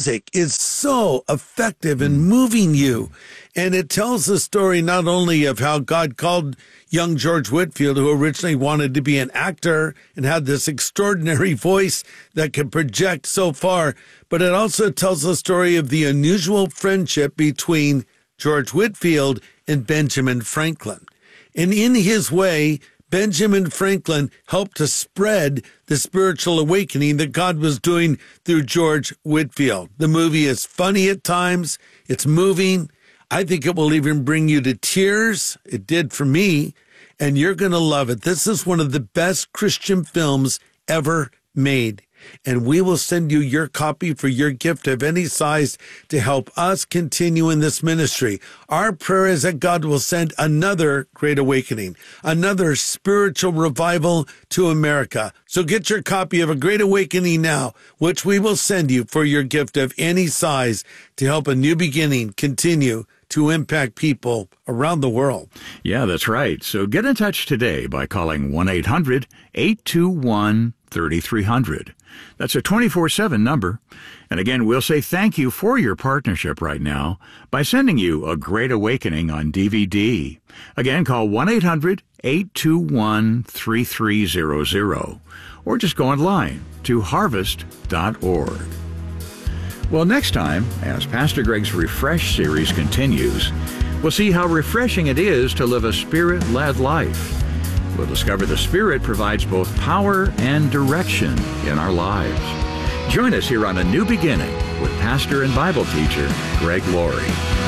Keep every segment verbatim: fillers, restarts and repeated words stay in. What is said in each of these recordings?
music is so effective in moving you. And it tells the story not only of how God called young George Whitefield, who originally wanted to be an actor and had this extraordinary voice that could project so far, but it also tells the story of the unusual friendship between George Whitefield and Benjamin Franklin. And in his way, Benjamin Franklin helped to spread the spiritual awakening that God was doing through George Whitefield. The movie is funny at times. It's moving. I think it will even bring you to tears. It did for me, and you're going to love it. This is one of the best Christian films ever made, and we will send you your copy for your gift of any size to help us continue in this ministry. Our prayer is that God will send another great awakening, another spiritual revival to America. So get your copy of A Great Awakening now, which we will send you for your gift of any size to help a new beginning continue to impact people around the world. Yeah, that's right. So get in touch today by calling one eight hundred eight two one three three zero zero. That's a twenty-four seven number. And again, we'll say thank you for your partnership right now by sending you A Great Awakening on D V D. Again, call one eight hundred eight two one three three zero zero or just go online to harvest dot org. Well, next time, as Pastor Greg's Refresh series continues, we'll see how refreshing it is to live a Spirit-led life. We'll discover the Spirit provides both power and direction in our lives. Join us here on A New Beginning with pastor and Bible teacher Greg Laurie.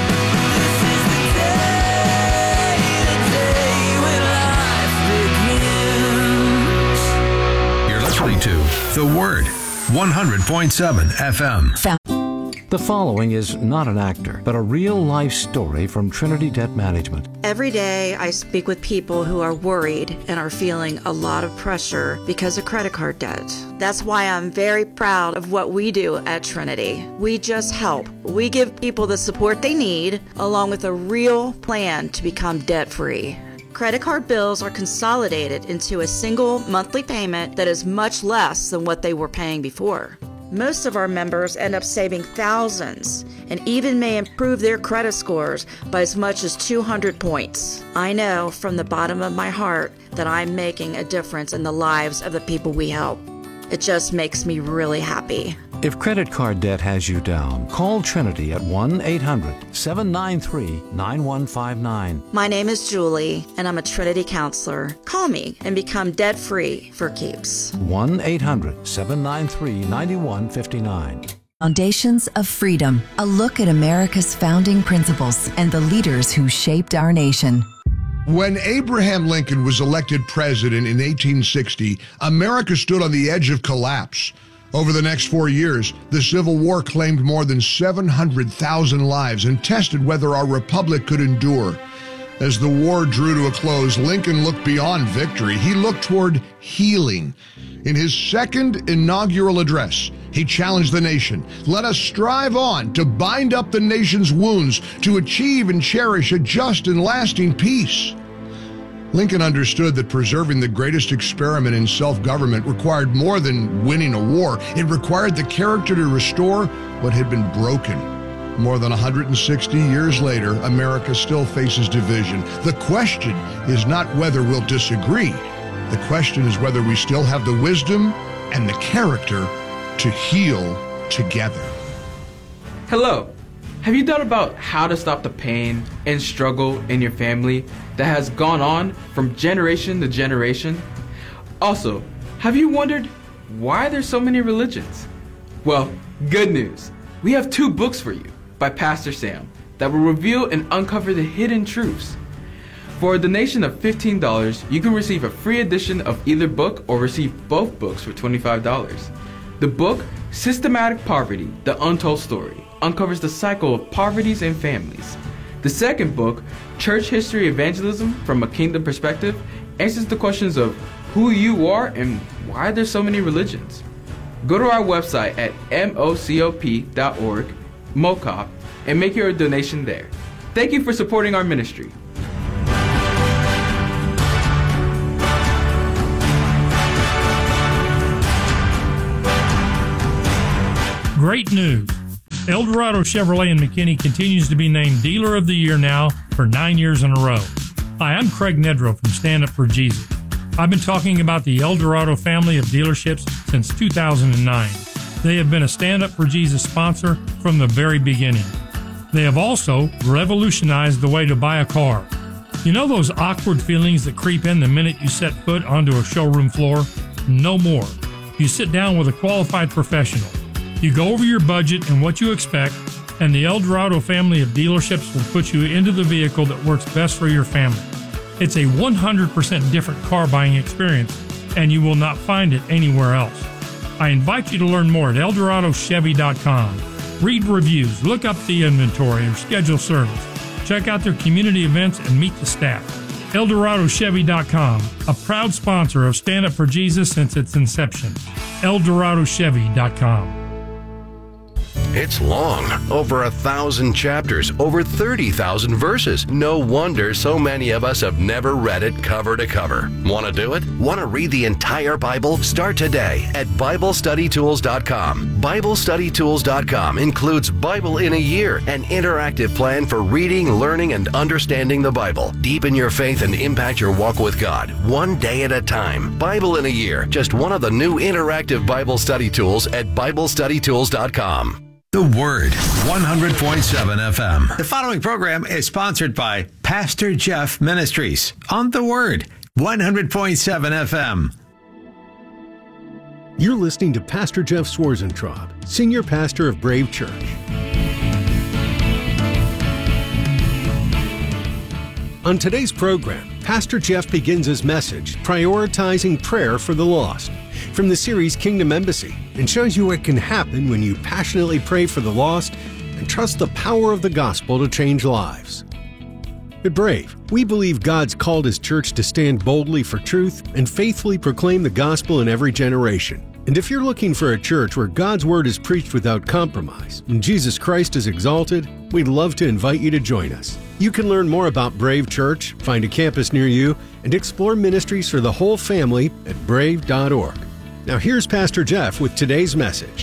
You're listening to The Word, one hundred point seven F M. The following is not an actor, but a real-life story from Trinity Debt Management. Every day I speak with people who are worried and are feeling a lot of pressure because of credit card debt. That's why I'm very proud of what we do at Trinity. We just help. We give people the support they need, along with a real plan to become debt-free. Credit card bills are consolidated into a single monthly payment that is much less than what they were paying before. Most of our members end up saving thousands and even may improve their credit scores by as much as two hundred points. I know from the bottom of my heart that I'm making a difference in the lives of the people we help. It just makes me really happy. If credit card debt has you down, call Trinity at one eight hundred seven nine three nine one five nine. My name is Julie, and I'm a Trinity counselor. Call me and become debt-free for keeps. one eight hundred seven nine three nine one five nine. Foundations of Freedom, a look at America's founding principles and the leaders who shaped our nation. When Abraham Lincoln was elected president in eighteen sixty, America stood on the edge of collapse. Over the next four years, the Civil War claimed more than seven hundred thousand lives and tested whether our republic could endure. As the war drew to a close, Lincoln looked beyond victory. He looked toward healing. In his second inaugural address, he challenged the nation. Let us strive on to bind up the nation's wounds, to achieve and cherish a just and lasting peace. Lincoln understood that preserving the greatest experiment in self-government required more than winning a war. It required the character to restore what had been broken. More than one hundred sixty years later, America still faces division. The question is not whether we'll disagree. The question is whether we still have the wisdom and the character to heal together. Hello. Have you thought about how to stop the pain and struggle in your family that has gone on from generation to generation? Also, have you wondered why there's so many religions? Well, good news. We have two books for you by Pastor Sam that will reveal and uncover the hidden truths. For a donation of fifteen dollars, you can receive a free edition of either book or receive both books for twenty-five dollars. The book, Systematic Poverty, The Untold Story, uncovers the cycle of poverties and families. The second book, Church History Evangelism from a Kingdom Perspective, answers the questions of who you are and why there's so many religions. Go to our website at mocop dot org, MOCOP, and make your donation there. Thank you for supporting our ministry. Great news. El Dorado Chevrolet in McKinney continues to be named Dealer of the Year now for nine years in a row. Hi, I'm Craig Nedrow from Stand Up for Jesus. I've been talking about the El Dorado family of dealerships since two thousand nine. They have been a Stand Up for Jesus sponsor from the very beginning. They have also revolutionized the way to buy a car. You know those awkward feelings that creep in the minute you set foot onto a showroom floor? No more. You sit down with a qualified professional. You go over your budget and what you expect, and the El Dorado family of dealerships will put you into the vehicle that works best for your family. It's a one hundred percent different car buying experience, and you will not find it anywhere else. I invite you to learn more at El Dorado Chevy dot com. Read reviews, look up the inventory, or schedule service. Check out their community events and meet the staff. El Dorado Chevy dot com, a proud sponsor of Stand Up for Jesus since its inception. El Dorado Chevy dot com. It's long, over a thousand chapters, over thirty thousand verses. No wonder so many of us have never read it cover to cover. Want to do it? Want to read the entire Bible? Start today at Bible Study Tools dot com. Bible Study Tools dot com includes Bible in a Year, an interactive plan for reading, learning, and understanding the Bible. Deepen your faith and impact your walk with God, one day at a time. Bible in a Year, just one of the new interactive Bible study tools at Bible Study Tools dot com. The Word, one hundred point seven F M. The following program is sponsored by Pastor Jeff Ministries on The Word, one hundred point seven F M. You're listening to Pastor Jeff Swarzentraub, Senior Pastor of Brave Church. On today's program, Pastor Jeff begins his message, Prioritizing Prayer for the Lost, from the series Kingdom Embassy, and shows you what can happen when you passionately pray for the lost and trust the power of the gospel to change lives. At Brave, we believe God's called His church to stand boldly for truth and faithfully proclaim the gospel in every generation. And if you're looking for a church where God's word is preached without compromise and Jesus Christ is exalted, we'd love to invite you to join us. You can learn more about Brave Church, find a campus near you, and explore ministries for the whole family at brave dot org. Now here's Pastor Jeff with today's message.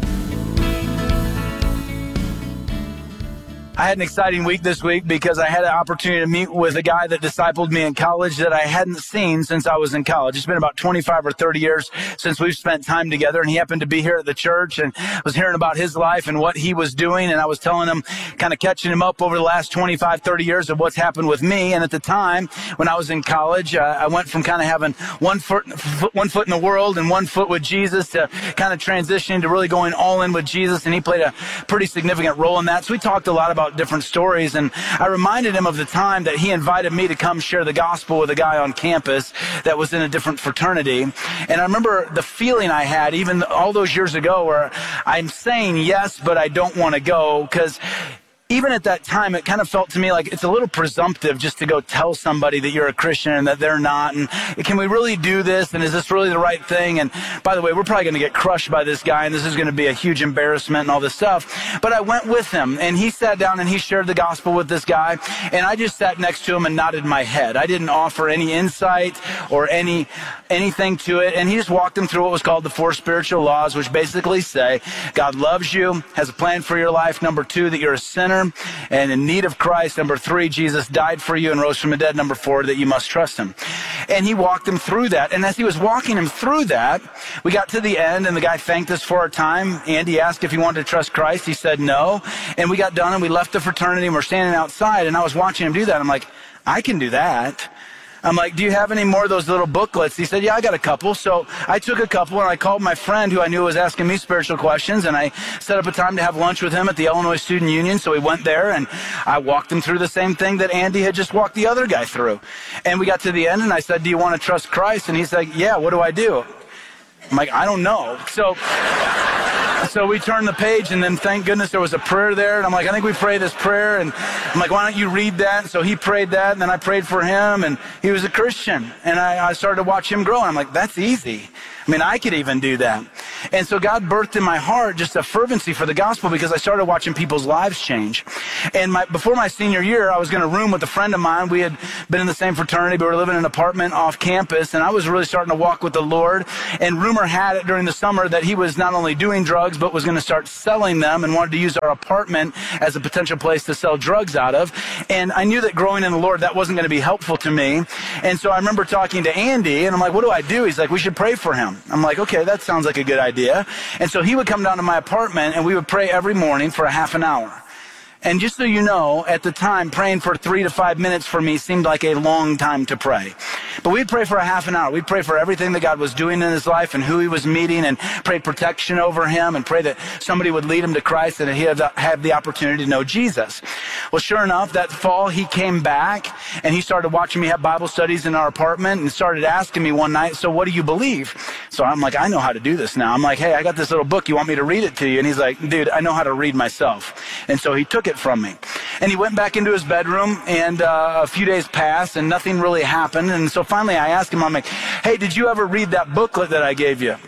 I had an exciting week this week because I had an opportunity to meet with a guy that discipled me in college that I hadn't seen since I was in college. It's been about twenty-five or thirty years since we've spent time together, and he happened to be here at the church and was hearing about his life and what he was doing, and I was telling him, kind of catching him up over the last twenty-five, thirty years of what's happened with me. And at the time, when I was in college, uh, I went from kind of having one foot, one foot in the world and one foot with Jesus to kind of transitioning to really going all in with Jesus, and he played a pretty significant role in that. So we talked a lot about different stories, and I reminded him of the time that he invited me to come share the gospel with a guy on campus that was in a different fraternity. And I remember the feeling I had even all those years ago where I'm saying yes, but I don't want to go, because even at that time, it kind of felt to me like it's a little presumptive just to go tell somebody that you're a Christian and that they're not. And can we really do this? And is this really the right thing? And by the way, we're probably going to get crushed by this guy, and this is going to be a huge embarrassment and all this stuff. But I went with him, and he sat down and he shared the gospel with this guy. And I just sat next to him and nodded my head. I didn't offer any insight or any anything to it. And he just walked him through what was called the four spiritual laws, which basically say God loves you, has a plan for your life. Number two, that you're a sinner and in need of Christ. Number three, Jesus died for you and rose from the dead. Number four, that you must trust him. And he walked him through that. And as he was walking him through that, we got to the end, and the guy thanked us for our time. Andy asked if he wanted to trust Christ. He said no. And we got done, and we left the fraternity, and we're standing outside, and I was watching him do that. I'm like, I can do that. I'm like, do you have any more of those little booklets? He said, yeah, I got a couple. So I took a couple, and I called my friend who I knew was asking me spiritual questions, and I set up a time to have lunch with him at the Illinois Student Union. So we went there, and I walked him through the same thing that Andy had just walked the other guy through. And we got to the end, and I said, do you want to trust Christ? And he's like, yeah, what do I do? I'm like, I don't know. So... So we turned the page, and then thank goodness there was a prayer there. And I'm like, I think we pray this prayer. And I'm like, why don't you read that? So he prayed that, and then I prayed for him, and he was a Christian. And I, I started to watch him grow, and I'm like, that's easy. I'm I mean, I could even do that. And so God birthed in my heart just a fervency for the gospel because I started watching people's lives change. And my, before my senior year, I was going to room with a friend of mine. We had been in the same fraternity, but we were living in an apartment off campus, and I was really starting to walk with the Lord. And rumor had it during the summer that he was not only doing drugs, but was going to start selling them and wanted to use our apartment as a potential place to sell drugs out of. And I knew that growing in the Lord, that wasn't going to be helpful to me. And so I remember talking to Andy, and I'm like, what do I do? He's like, we should pray for him. I'm like, okay, that sounds like a good idea. And so he would come down to my apartment, and we would pray every morning for a half an hour. And just so you know, at the time, praying for three to five minutes for me seemed like a long time to pray. But we'd pray for a half an hour. We'd pray for everything that God was doing in his life and who he was meeting, and pray protection over him, and pray that somebody would lead him to Christ and that he would have the opportunity to know Jesus. Well, sure enough, that fall he came back, and he started watching me have Bible studies in our apartment and started asking me one night, so what do you believe? So I'm like, I know how to do this now. I'm like, hey, I got this little book. You want me to read it to you? And he's like, dude, I know how to read myself. And so he took it from me. And he went back into his bedroom, and uh, a few days passed, and nothing really happened. And so finally I asked him, I'm like, hey, did you ever read that booklet that I gave you?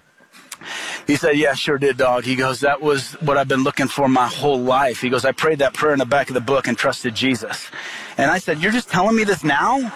He said, yeah, sure did, dog. He goes, that was what I've been looking for my whole life. He goes, I prayed that prayer in the back of the book and trusted Jesus. And I said, you're just telling me this now?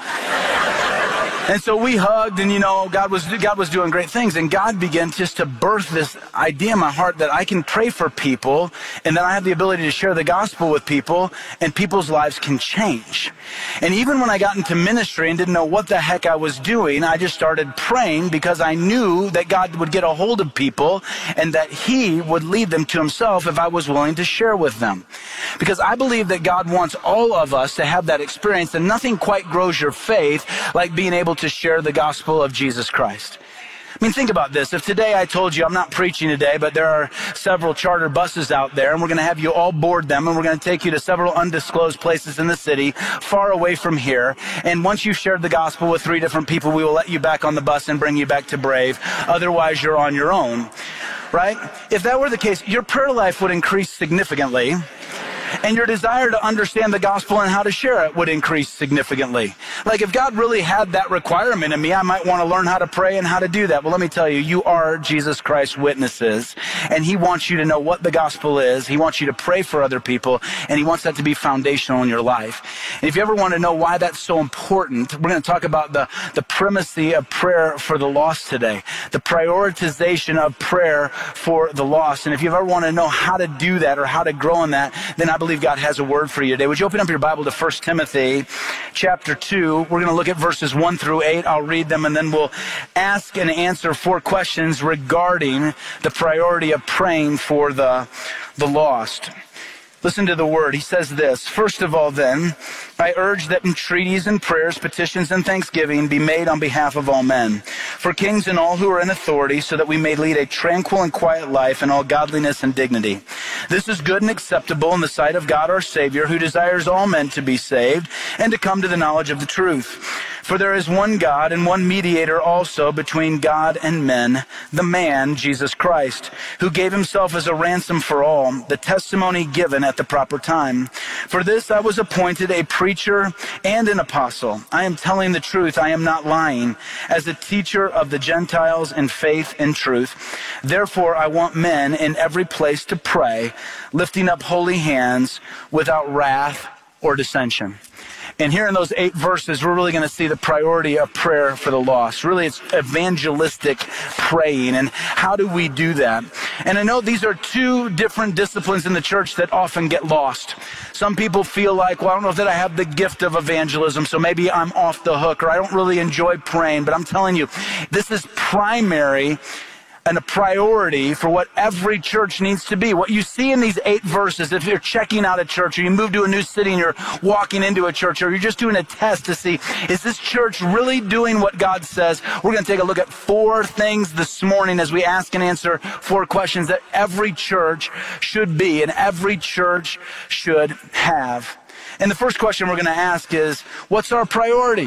And so we hugged, and, you know, God was God was doing great things. And God began just to birth this idea in my heart that I can pray for people, and that I have the ability to share the gospel with people, and people's lives can change. And even when I got into ministry and didn't know what the heck I was doing, I just started praying because I knew that God would get a hold of people and that he would lead them to himself if I was willing to share with them. Because I believe that God wants all of us to have that experience, and nothing quite grows your faith like being able to share the gospel of Jesus Christ. I mean, think about this. If today I told you, I'm not preaching today, but there are several charter buses out there, and we're going to have you all board them, and we're going to take you to several undisclosed places in the city, far away from here. And once you've shared the gospel with three different people, we will let you back on the bus and bring you back to Brave. Otherwise, you're on your own, right? If that were the case, your prayer life would increase significantly, and your desire to understand the gospel and how to share it would increase significantly. Like, if God really had that requirement in me, I might want to learn how to pray and how to do that. Well, let me tell you, you are Jesus Christ's witnesses, and he wants you to know what the gospel is. He wants you to pray for other people, and he wants that to be foundational in your life. And if you ever want to know why that's so important, we're going to talk about the, the primacy of prayer for the lost today, the prioritization of prayer for the lost. And if you ever want to know how to do that or how to grow in that, then I believe God has a word for you today. Would you open up your Bible to First Timothy chapter two? We're going to look at verses one through eight. I'll read them, and then we'll ask and answer four questions regarding the priority of praying for the, the lost. Listen to the word. He says this, first of all then, I urge that entreaties and prayers, petitions and thanksgiving be made on behalf of all men, for kings and all who are in authority, so that we may lead a tranquil and quiet life in all godliness and dignity. This is good and acceptable in the sight of God our Savior, who desires all men to be saved and to come to the knowledge of the truth. For there is one God and one mediator also between God and men, the man, Jesus Christ, who gave himself as a ransom for all, the testimony given at the proper time. For this I was appointed a preacher and an apostle. I am telling the truth, I am not lying, as a teacher of the Gentiles in faith and truth. Therefore I want men in every place to pray, lifting up holy hands without wrath or dissension. And here in those eight verses, we're really going to see the priority of prayer for the lost. Really, it's evangelistic praying. And how do we do that? And I know these are two different disciplines in the church that often get lost. Some people feel like, well, I don't know that I have the gift of evangelism, so maybe I'm off the hook, or I don't really enjoy praying. But I'm telling you, this is primary and a priority for what every church needs to be. What you see in these eight verses, if you're checking out a church, or you move to a new city and you're walking into a church, or you're just doing a test to see, is this church really doing what God says? We're going to take a look at four things this morning as we ask and answer four questions that every church should be and every church should have. And the first question we're going to ask is, what's our priority?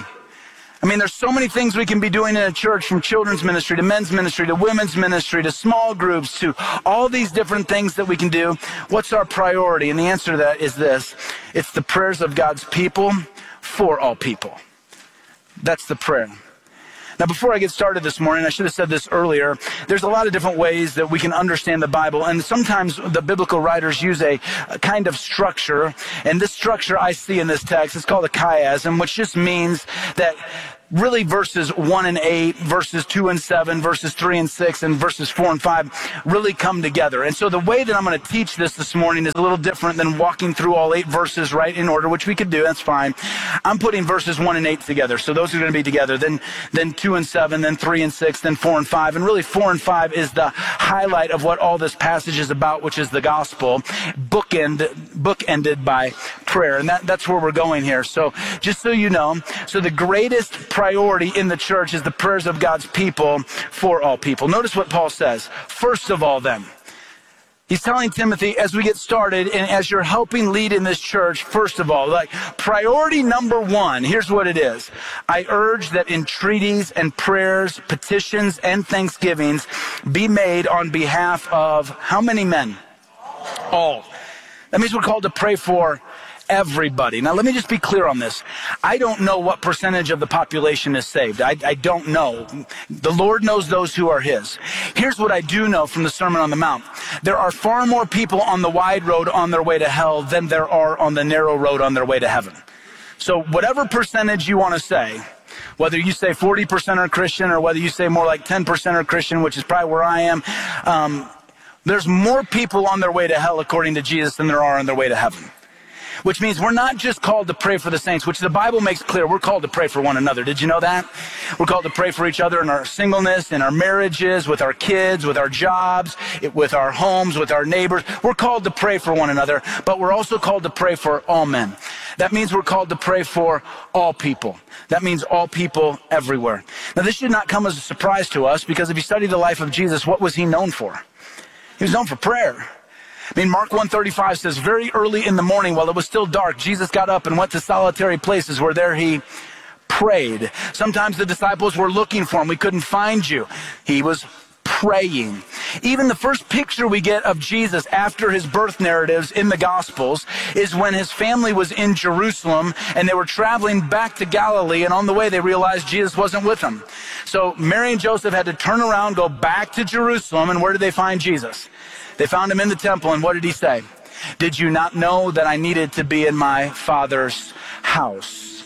I mean, there's so many things we can be doing in a church, from children's ministry to men's ministry to women's ministry to small groups to all these different things that we can do. What's our priority? And the answer to that is this. It's the prayers of God's people for all people. That's the prayer. Now, before I get started this morning, I should have said this earlier. There's a lot of different ways that we can understand the Bible, and sometimes the biblical writers use a, a kind of structure, and this structure I see in this text is called a chiasm, which just means that really verses one and eight, verses two and seven, verses three and six, and verses four and five really come together. And so the way that I'm going to teach this this morning is a little different than walking through all eight verses right in order, which we could do. That's fine. I'm putting verses one and eight together. So those are going to be together. Then, then two and seven, then three and six, then four and five. And really four and five is the highlight of what all this passage is about, which is the gospel, bookend, bookended by prayer. And that, that's where we're going here. So just so you know, so the greatest priority in the church is the prayers of God's people for all people. Notice what Paul says. First of all, then, he's telling Timothy, as we get started and as you're helping lead in this church, first of all, like priority number one, here's what it is. I urge that entreaties and prayers, petitions and thanksgivings be made on behalf of how many men? All. That means we're called to pray for everybody. Now, let me just be clear on this. I don't know what percentage of the population is saved. I, I don't know. The Lord knows those who are his. Here's what I do know from the Sermon on the Mount. There are far more people on the wide road on their way to hell than there are on the narrow road on their way to heaven. So whatever percentage you want to say, whether you say forty percent are Christian or whether you say more like ten percent are Christian, which is probably where I am, um, there's more people on their way to hell according to Jesus than there are on their way to heaven. Which means we're not just called to pray for the saints, which the Bible makes clear. We're called to pray for one another. Did you know that? We're called to pray for each other in our singleness, in our marriages, with our kids, with our jobs, with our homes, with our neighbors. We're called to pray for one another, but we're also called to pray for all men. That means we're called to pray for all people. That means all people everywhere. Now, this should not come as a surprise to us, because if you study the life of Jesus, what was he known for? He was known for prayer. I mean, Mark one thirty-five says, very early in the morning, while it was still dark, Jesus got up and went to solitary places where there he prayed. Sometimes the disciples were looking for him. We couldn't find you. He was praying. Even the first picture we get of Jesus after his birth narratives in the Gospels is when his family was in Jerusalem and they were traveling back to Galilee, and on the way they realized Jesus wasn't with them. So Mary and Joseph had to turn around, go back to Jerusalem, and where did they find Jesus? They found him in the temple, and what did he say? Did you not know that I needed to be in my Father's house?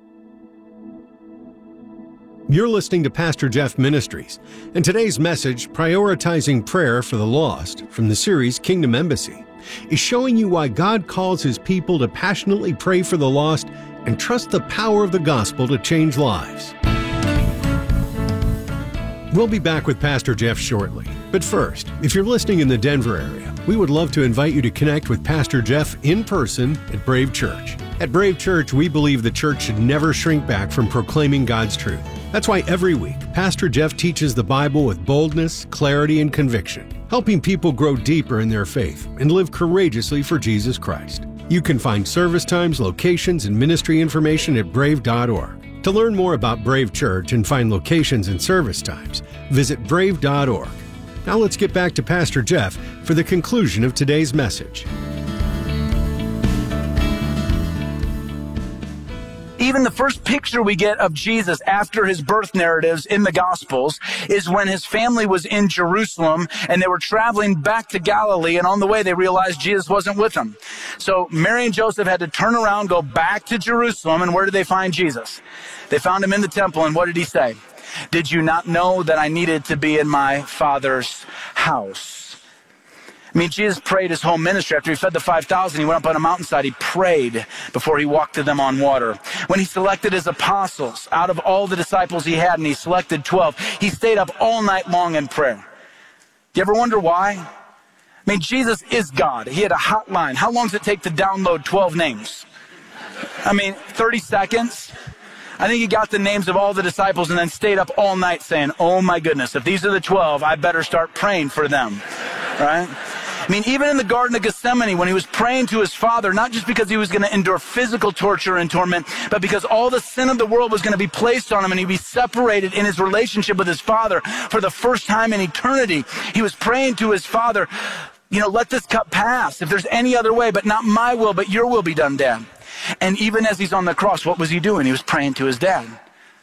You're listening to Pastor Jeff Ministries, and today's message, Prioritizing Prayer for the Lost, from the series Kingdom Embassy, is showing you why God calls his people to passionately pray for the lost and trust the power of the gospel to change lives. We'll be back with Pastor Jeff shortly. But first, if you're listening in the Denver area, we would love to invite you to connect with Pastor Jeff in person at Brave Church. At Brave Church, we believe the church should never shrink back from proclaiming God's truth. That's why every week, Pastor Jeff teaches the Bible with boldness, clarity, and conviction, helping people grow deeper in their faith and live courageously for Jesus Christ. You can find service times, locations, and ministry information at brave dot org. To learn more about Brave Church and find locations and service times, visit brave dot org. Now let's get back to Pastor Jeff for the conclusion of today's message. Even the first picture we get of Jesus after his birth narratives in the Gospels is when his family was in Jerusalem and they were traveling back to Galilee, and on the way they realized Jesus wasn't with them. So Mary and Joseph had to turn around, go back to Jerusalem, and where did they find Jesus? They found him in the temple, and what did he say? Did you not know that I needed to be in my Father's house? I mean, Jesus prayed his whole ministry. After he fed the five thousand, he went up on a mountainside. He prayed before he walked to them on water. When he selected his apostles, out of all the disciples he had, and he selected twelve, he stayed up all night long in prayer. Do you ever wonder why? I mean, Jesus is God. He had a hotline. How long does it take to download twelve names? I mean, thirty seconds? I think he got the names of all the disciples and then stayed up all night saying, oh my goodness, if these are the twelve, I better start praying for them, right? I mean, even in the Garden of Gethsemane, when he was praying to his Father, not just because he was going to endure physical torture and torment, but because all the sin of the world was going to be placed on him and he'd be separated in his relationship with his Father for the first time in eternity. He was praying to his Father, you know, let this cup pass if there's any other way, but not my will, but your will be done, Dad. And even as he's on the cross, what was he doing? He was praying to his dad.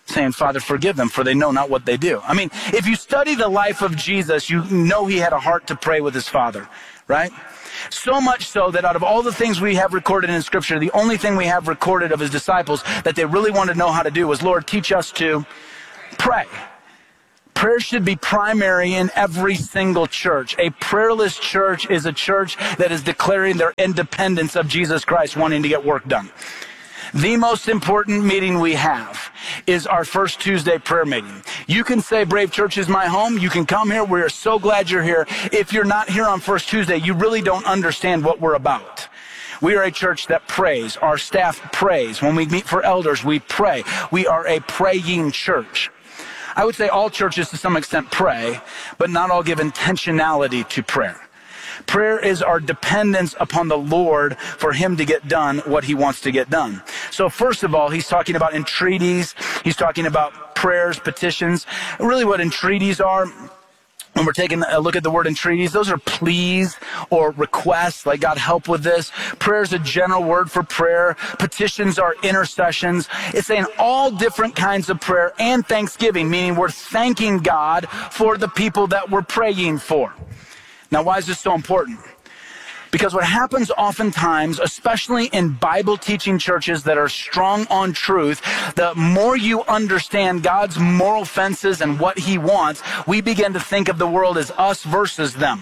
saying, Father, forgive them, for they know not what they do. I mean, if you study the life of Jesus, you know he had a heart to pray with his Father, right? So much so that out of all the things we have recorded in Scripture, the only thing we have recorded of his disciples that they really wanted to know how to do was, Lord, teach us to pray. Prayer should be primary in every single church. A prayerless church is a church that is declaring their independence of Jesus Christ, wanting to get work done. The most important meeting we have is our first Tuesday prayer meeting. You can say Brave Church is my home. You can come here. We're so glad you're here. If you're not here on first Tuesday, you really don't understand what we're about. We are a church that prays. Our staff prays. When we meet for elders, we pray. We are a praying church. I would say all churches to some extent pray, but not all give intentionality to prayer. Prayer is our dependence upon the Lord for him to get done what he wants to get done. So first of all, he's talking about entreaties. He's talking about prayers, petitions. Really what entreaties are, when we're taking a look at the word entreaties, those are pleas or requests, like God help with this. Prayer is a general word for prayer. Petitions are intercessions. It's saying all different kinds of prayer and thanksgiving, meaning we're thanking God for the people that we're praying for. Now, why is this so important? Because what happens oftentimes, especially in Bible teaching churches that are strong on truth, the more you understand God's moral fences and what he wants, we begin to think of the world as us versus them.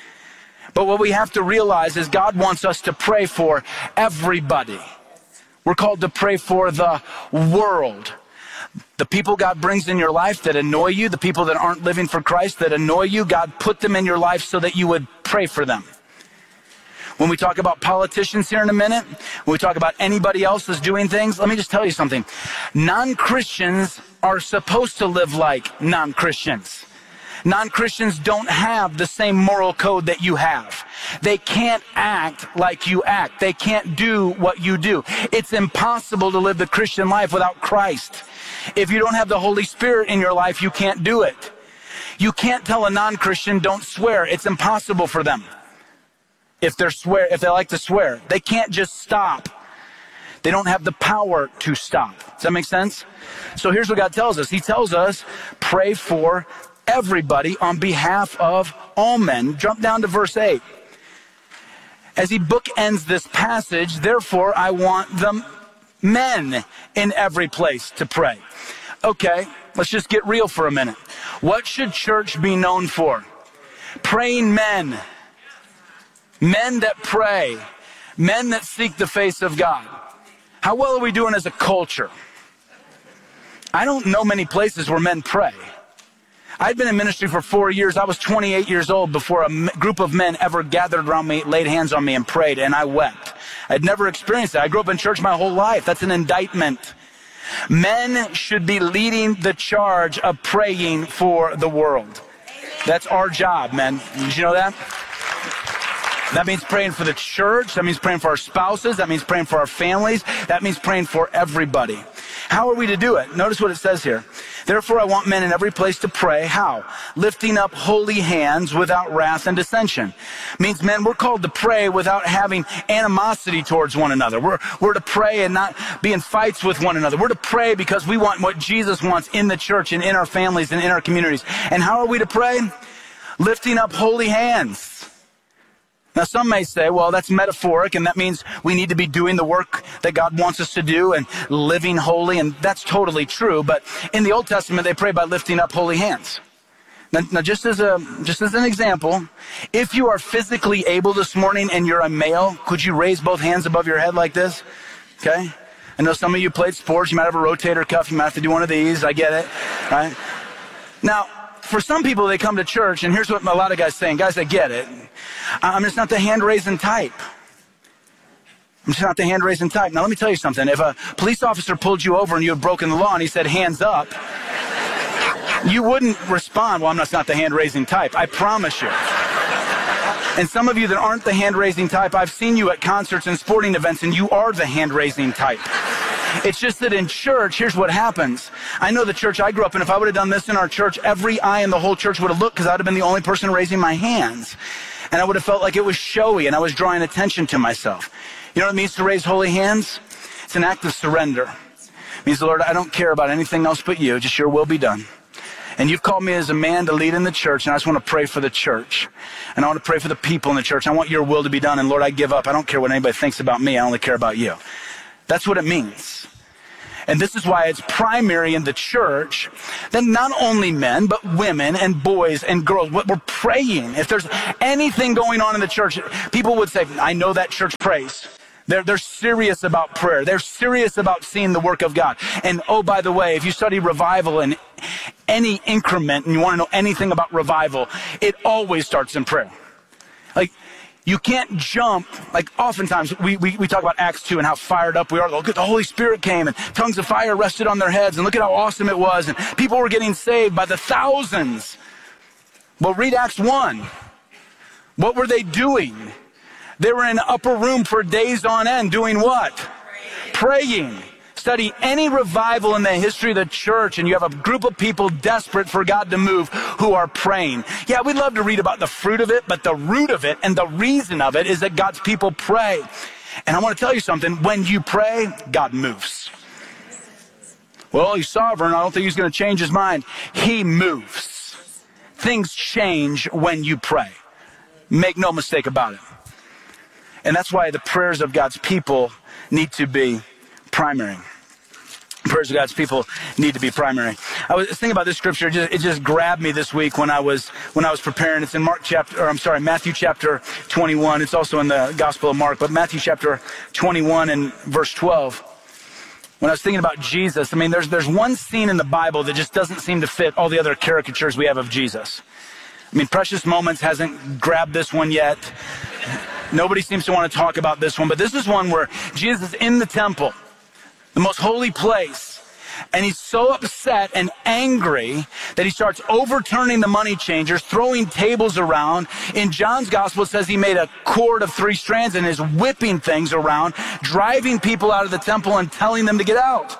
But what we have to realize is God wants us to pray for everybody. We're called to pray for the world. The people God brings in your life that annoy you, the people that aren't living for Christ that annoy you, God put them in your life so that you would pray for them. When we talk about politicians here in a minute, when we talk about anybody else that's doing things, let me just tell you something. Non-Christians are supposed to live like non-Christians. Non-Christians don't have the same moral code that you have. They can't act like you act. They can't do what you do. It's impossible to live the Christian life without Christ. If you don't have the Holy Spirit in your life, you can't do it. You can't tell a non-Christian, don't swear. It's impossible for them. If they're swear, if they like to swear, they can't just stop. They don't have the power to stop. Does that make sense? So here's what God tells us. He tells us, pray for everybody on behalf of all men. Jump down to verse eight. As he bookends this passage, therefore I want the men in every place to pray. Okay, let's just get real for a minute. What should church be known for? Praying men. Men that pray. Men that seek the face of God. How well are we doing as a culture? I don't know many places where men pray. I'd been in ministry for four years. I was twenty-eight years old before a group of men ever gathered around me, laid hands on me, and prayed, and I wept. I'd never experienced that. I grew up in church my whole life. That's an indictment. Men should be leading the charge of praying for the world. That's our job, men. Did you know that? That means praying for the church. That means praying for our spouses. That means praying for our families. That means praying for everybody. How are we to do it? Notice what it says here. Therefore, I want men in every place to pray. How? Lifting up holy hands without wrath and dissension. Means, men, we're called to pray without having animosity towards one another. We're, we're to pray and not be in fights with one another. We're to pray because we want what Jesus wants in the church and in our families and in our communities. And how are we to pray? Lifting up holy hands. Now, some may say, well, that's metaphoric, and that means we need to be doing the work that God wants us to do and living holy, and that's totally true. But in the Old Testament, they pray by lifting up holy hands. Now, now just as a just as an example, if you are physically able this morning and you're a male, could you raise both hands above your head like this? Okay? I know some of you played sports. You might have a rotator cuff. You might have to do one of these. I get it. Right? Now, for some people, they come to church, and here's what a lot of guys saying. Guys, I get it. I'm just not the hand-raising type. I'm just not the hand-raising type. Now, let me tell you something. If a police officer pulled you over and you had broken the law and he said, hands up, you wouldn't respond, well, I'm just not the hand-raising type. I promise you. And some of you that aren't the hand-raising type, I've seen you at concerts and sporting events, and you are the hand-raising type. It's just that in church, here's what happens. I know the church I grew up in, if I would have done this in our church, every eye in the whole church would have looked because I would have been the only person raising my hands. And I would have felt like it was showy and I was drawing attention to myself. You know what it means to raise holy hands? It's an act of surrender. means, Lord, I don't care about anything else but you. Just your will be done. And you've called me as a man to lead in the church, and I just want to pray for the church. And I want to pray for the people in the church. I want your will to be done. And Lord, I give up. I don't care what anybody thinks about me. I only care about you. That's what it means. And this is why it's primary in the church that not only men, but women and boys and girls, we're praying. If there's anything going on in the church, people would say, I know that church prays. They're, they're serious about prayer. They're serious about seeing the work of God. And oh, by the way, if you study revival in any increment and you want to know anything about revival, it always starts in prayer. Like, you can't jump, like oftentimes we, we, we talk about Acts two and how fired up we are. Look at the Holy Spirit came and tongues of fire rested on their heads and look at how awesome it was. And people were getting saved by the thousands. Well, read Acts one. What were they doing? They were in an upper room for days on end doing what? Praying. Praying. Study any revival in the history of the church and you have a group of people desperate for God to move who are praying. Yeah, we'd love to read about the fruit of it, but the root of it and the reason of it is that God's people pray. And I want to tell you something. When you pray, God moves. Well, he's sovereign. I don't think he's going to change his mind. He moves. Things change when you pray. Make no mistake about it. And that's why the prayers of God's people need to be primary. Prayers of God's people need to be primary. I was thinking about this scripture. It just, it just grabbed me this week when I was when I was preparing. It's in Mark chapter, or I'm sorry, Matthew chapter twenty-one. It's also in the Gospel of Mark, but Matthew chapter twenty-one and verse twelve. When I was thinking about Jesus, I mean, there's there's one scene in the Bible that just doesn't seem to fit all the other caricatures we have of Jesus. I mean, Precious Moments hasn't grabbed this one yet. Nobody seems to want to talk about this one, but this is one where Jesus is in the temple, the most holy place, and he's so upset and angry that he starts overturning the money changers, throwing tables around. In John's gospel, it says he made a cord of three strands and is whipping things around, driving people out of the temple and telling them to get out.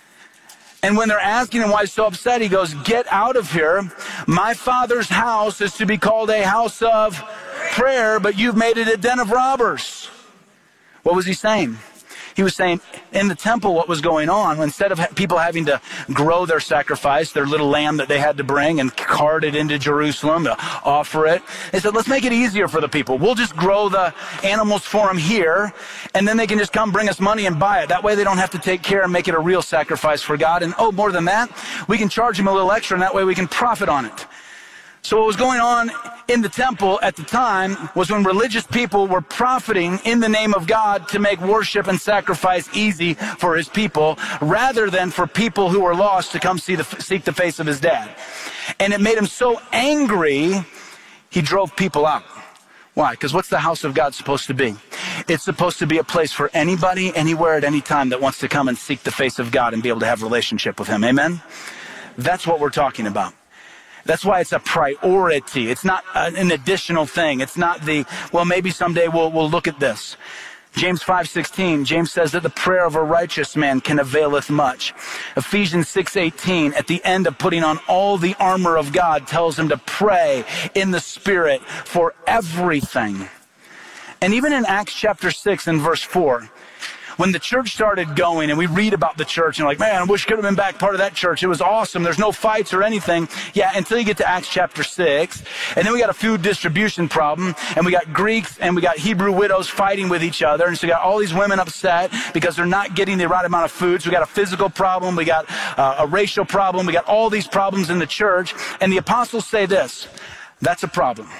And when they're asking him why he's so upset, he goes, get out of here. My Father's house is to be called a house of prayer, but you've made it a den of robbers. What was he saying? He was saying in the temple what was going on, instead of people having to grow their sacrifice, their little lamb that they had to bring and cart it into Jerusalem to offer it, they said, let's make it easier for the people. We'll just grow the animals for them here, and then they can just come bring us money and buy it. That way they don't have to take care and make it a real sacrifice for God. And oh, more than that, we can charge them a little extra, and that way we can profit on it. So what was going on in the temple at the time was when religious people were profiting in the name of God to make worship and sacrifice easy for his people, rather than for people who were lost to come see the, seek the face of his dad. And it made him so angry, he drove people out. Why? Because what's the house of God supposed to be? It's supposed to be a place for anybody, anywhere, at any time that wants to come and seek the face of God and be able to have a relationship with him. Amen? That's what we're talking about. That's why it's a priority. It's not an additional thing. It's not the, well, maybe someday we'll, we'll look at this. James five sixteen, James says that the prayer of a righteous man can availeth much. Ephesians six eighteen, at the end of putting on all the armor of God, tells him to pray in the Spirit for everything. And even in Acts chapter six and verse four, when the church started going and we read about the church and like, man, I wish I could have been back part of that church. It was awesome. There's no fights or anything. Yeah, until you get to Acts chapter six. And then we got a food distribution problem. And we got Greeks and we got Hebrew widows fighting with each other. And so we got all these women upset because they're not getting the right amount of food. So we got a physical problem. We got uh, a racial problem. We got all these problems in the church. And the apostles say this, that's a problem.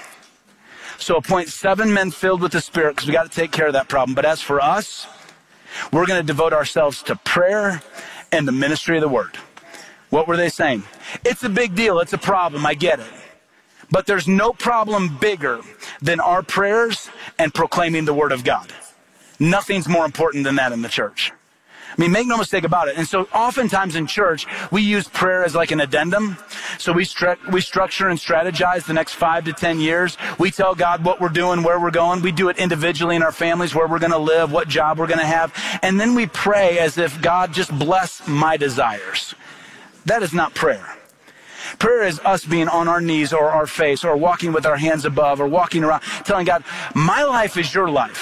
So appoint seven men filled with the Spirit because we got to take care of that problem. But as for us, we're going to devote ourselves to prayer and the ministry of the word. What were they saying? It's a big deal. It's a problem. I get it. But there's no problem bigger than our prayers and proclaiming the word of God. Nothing's more important than that in the church. I mean, make no mistake about it. And so oftentimes in church, we use prayer as like an addendum. So we, stru- we structure and strategize the next five to ten years. We tell God what we're doing, where we're going. We do it individually in our families, where we're going to live, what job we're going to have. And then we pray as if God just bless my desires. That is not prayer. Prayer is us being on our knees or our face or walking with our hands above or walking around telling God, my life is your life.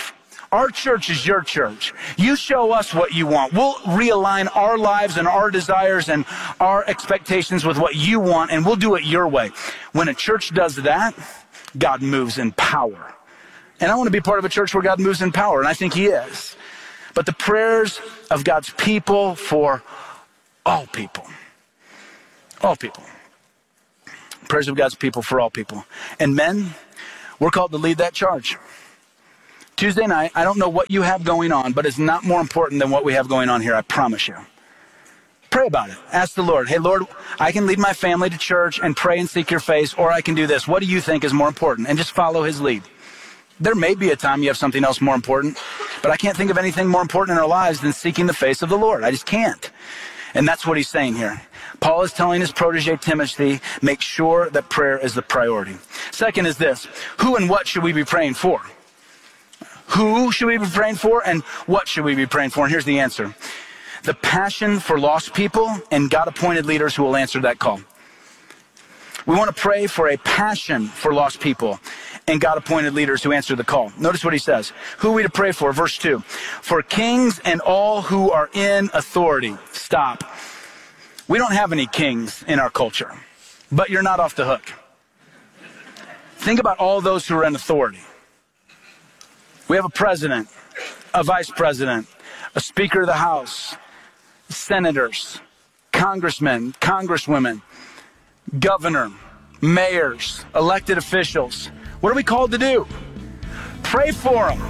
Our church is your church. You show us what you want. We'll realign our lives and our desires and our expectations with what you want, and we'll do it your way. When a church does that, God moves in power. And I want to be part of a church where God moves in power, and I think he is. But the prayers of God's people for all people. All people. Prayers of God's people for all people. And men, we're called to lead that charge. Tuesday night, I don't know what you have going on, but it's not more important than what we have going on here, I promise you. Pray about it. Ask the Lord, hey, Lord, I can lead my family to church and pray and seek your face, or I can do this. What do you think is more important? And just follow his lead. There may be a time you have something else more important, but I can't think of anything more important in our lives than seeking the face of the Lord. I just can't. And that's what he's saying here. Paul is telling his protege Timothy, make sure that prayer is the priority. Second is this, who and what should we be praying for? Who should we be praying for and what should we be praying for? And here's the answer. The passion for lost people and God-appointed leaders who will answer that call. We want to pray for a passion for lost people and God-appointed leaders who answer the call. Notice what he says. Who are we to pray for? Verse two. For kings and all who are in authority. Stop. We don't have any kings in our culture, but you're not off the hook. Think about all those who are in authority. We have a president, a vice president, a speaker of the House, senators, congressmen, congresswomen, governor, mayors, elected officials. What are we called to do? Pray for them.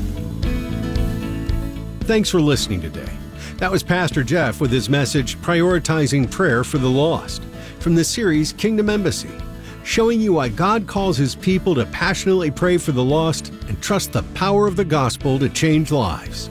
Thanks for listening today. That was Pastor Jeff with his message, Prioritizing Prayer for the Lost, from the series Kingdom Embassy, showing you why God calls his people to passionately pray for the lost and trust the power of the gospel to change lives.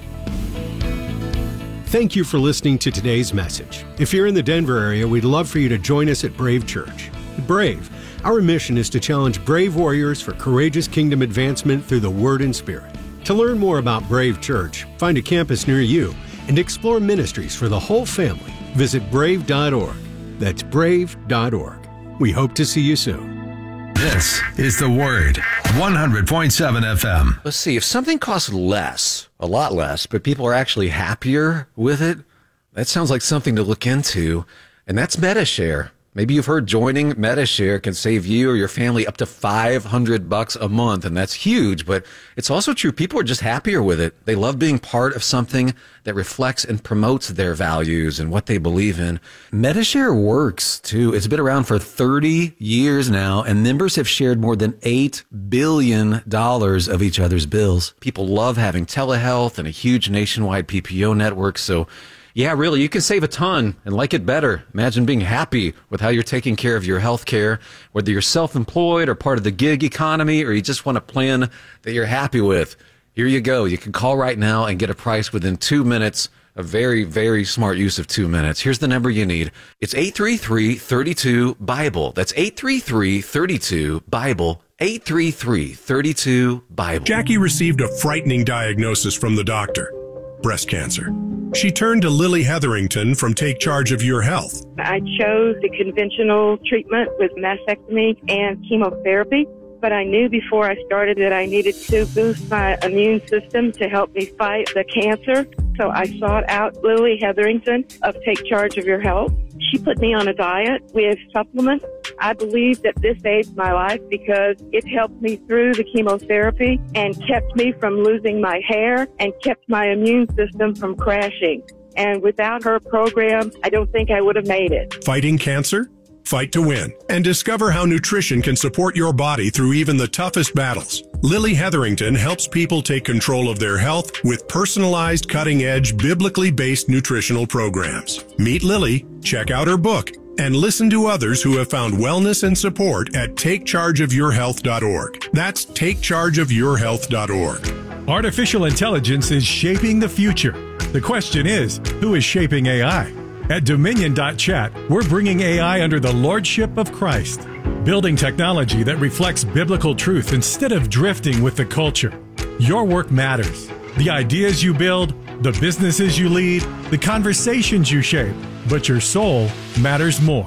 Thank you for listening to today's message. If you're in the Denver area, we'd love for you to join us at Brave Church. At Brave, our mission is to challenge brave warriors for courageous kingdom advancement through the Word and Spirit. To learn more about Brave Church, find a campus near you, and explore ministries for the whole family, visit brave dot org. That's brave dot org. We hope to see you soon. This is The Word, one hundred point seven F M. Let's see, if something costs less, a lot less, but people are actually happier with it, that sounds like something to look into, and that's MediShare. Maybe you've heard joining MediShare can save you or your family up to five hundred bucks a month, and that's huge, but it's also true. People are just happier with it. They love being part of something that reflects and promotes their values and what they believe in. MediShare works, too. It's been around for thirty years now, and members have shared more than eight billion dollars of each other's bills. People love having telehealth and a huge nationwide P P O network, so yeah, really, you can save a ton and like it better. Imagine being happy with how you're taking care of your health care, whether you're self-employed or part of the gig economy, or you just want a plan that you're happy with. Here you go. You can call right now and get a price within two minutes. A very, very smart use of two minutes. Here's the number you need. It's eight three three, three two, BIBLE. That's eight three three, three two, BIBLE. eight three three, three two, BIBLE. Jackie received a frightening diagnosis from the doctor. Breast cancer. She turned to Lily Hetherington from Take Charge of Your Health. I chose the conventional treatment with mastectomy and chemotherapy, but I knew before I started that I needed to boost my immune system to help me fight the cancer. So I sought out Lily Hetherington of Take Charge of Your Health. She put me on a diet with supplements. I believe that this saved my life because it helped me through the chemotherapy and kept me from losing my hair and kept my immune system from crashing. And without her program, I don't think I would have made it. Fighting cancer? Fight to win. And discover how nutrition can support your body through even the toughest battles. Lily Hetherington helps people take control of their health with personalized, cutting-edge, biblically based nutritional programs. Meet Lily, check out her book, and listen to others who have found wellness and support at take charge of your health dot org. That's take charge of your health dot org. Artificial intelligence is shaping the future. The question is, who is shaping A I? At Dominion dot chat, we're bringing A I under the lordship of Christ, building technology that reflects biblical truth instead of drifting with the culture. Your work matters. The ideas you build, the businesses you lead, the conversations you shape, but your soul matters more.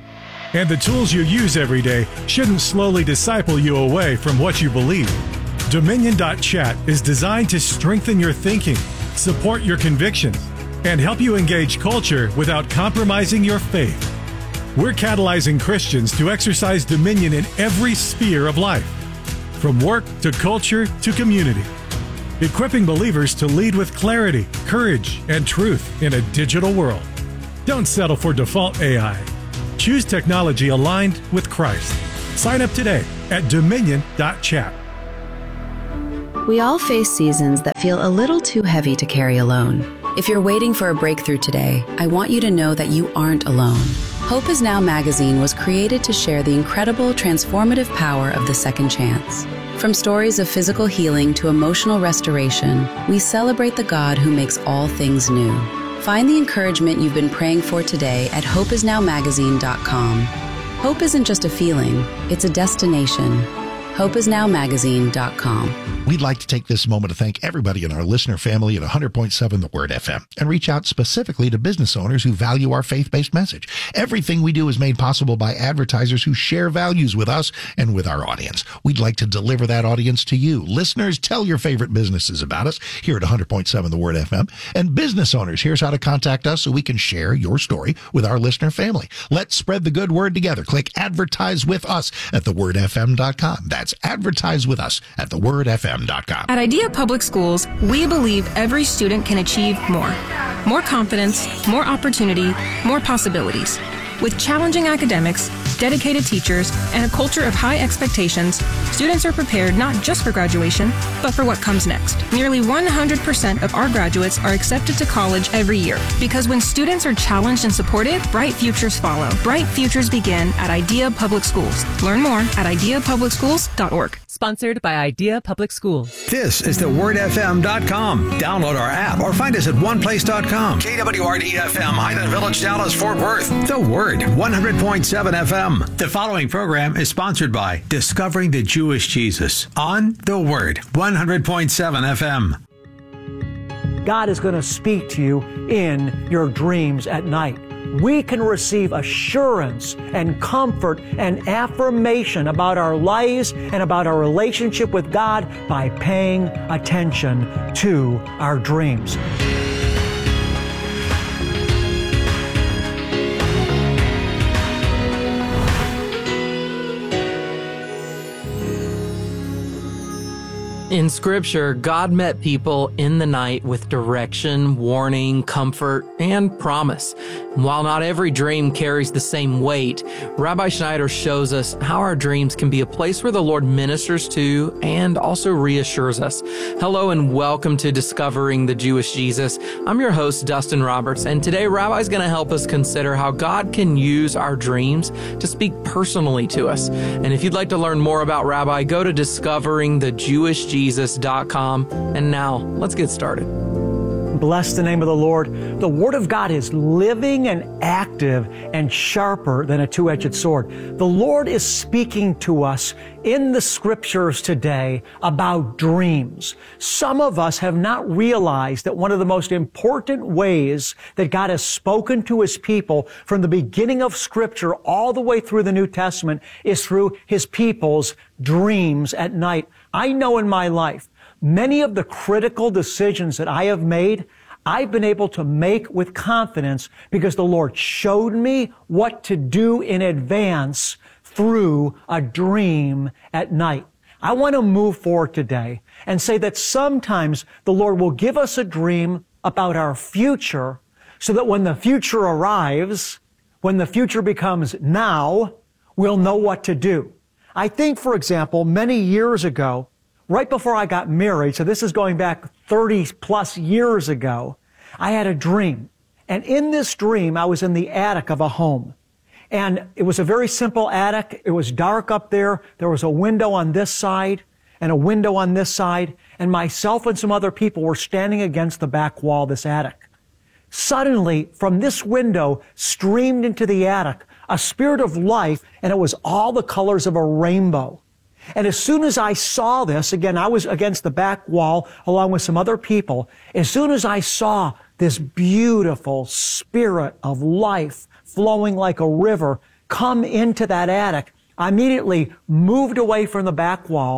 And the tools you use every day shouldn't slowly disciple you away from what you believe. Dominion dot chat is designed to strengthen your thinking, support your convictions, and help you engage culture without compromising your faith. We're catalyzing Christians to exercise dominion in every sphere of life, from work to culture to community, equipping believers to lead with clarity, courage, and truth in a digital world. Don't settle for default A I. Choose technology aligned with Christ. Sign up today at Dominion dot chat. We all face seasons that feel a little too heavy to carry alone. If you're waiting for a breakthrough today, I want you to know that you aren't alone. Hope Is Now magazine was created to share the incredible transformative power of the second chance. From stories of physical healing to emotional restoration, we celebrate the God who makes all things new. Find the encouragement you've been praying for today at hope is now magazine dot com. Hope isn't just a feeling, it's a destination. hope is now magazine dot com. We'd like to take this moment to thank everybody in our listener family at one hundred point seven The Word F M and reach out specifically to business owners who value our faith-based message. Everything we do is made possible by advertisers who share values with us and with our audience. We'd like to deliver that audience to you. Listeners, tell your favorite businesses about us here at one hundred point seven The Word F M. And business owners, here's how to contact us so we can share your story with our listener family. Let's spread the good word together. Click Advertise with Us at the word f m dot com. That's Advertise with Us at the word f m dot com. At Idea Public Schools, we believe every student can achieve more. More confidence, more opportunity, more possibilities. With challenging academics, dedicated teachers, and a culture of high expectations, students are prepared not just for graduation, but for what comes next. Nearly one hundred percent of our graduates are accepted to college every year. Because when students are challenged and supported, bright futures follow. Bright futures begin at Idea Public Schools. Learn more at idea public schools dot org. Sponsored by Idea Public Schools. This is the word f m dot com. Download our app or find us at one place dot com. K W R D F M, Highland Village, Dallas, Fort Worth. The Word, one hundred point seven F M. The following program is sponsored by Discovering the Jewish Jesus on The Word, one hundred point seven F M. God is going to speak to you in your dreams at night. We can receive assurance and comfort and affirmation about our lives and about our relationship with God by paying attention to our dreams. In Scripture, God met people in the night with direction, warning, comfort, and promise. And while not every dream carries the same weight, Rabbi Schneider shows us how our dreams can be a place where the Lord ministers to and also reassures us. Hello and welcome to Discovering the Jewish Jesus. I'm your host, Dustin Roberts, and today Rabbi's going to help us consider how God can use our dreams to speak personally to us. And if you'd like to learn more about Rabbi, go to discovering the jewish jesus dot com. And now, let's get started. Bless the name of the Lord. The Word of God is living and active and sharper than a two-edged sword. The Lord is speaking to us in the Scriptures today about dreams. Some of us have not realized that one of the most important ways that God has spoken to His people from the beginning of Scripture all the way through the New Testament is through His people's dreams at night. I know in my life, many of the critical decisions that I have made, I've been able to make with confidence because the Lord showed me what to do in advance through a dream at night. I want to move forward today and say that sometimes the Lord will give us a dream about our future so that when the future arrives, when the future becomes now, we'll know what to do. I think, for example, many years ago, right before I got married, so this is going back thirty plus years ago, I had a dream. And in this dream, I was in the attic of a home. And it was a very simple attic. It was dark up there. There was a window on this side and a window on this side. And myself and some other people were standing against the back wall of this attic. Suddenly, from this window, streamed into the attic a spirit of life, and it was all the colors of a rainbow. And as soon as I saw this, again, I was against the back wall along with some other people. As soon as I saw this beautiful spirit of life flowing like a river come into that attic, I immediately moved away from the back wall,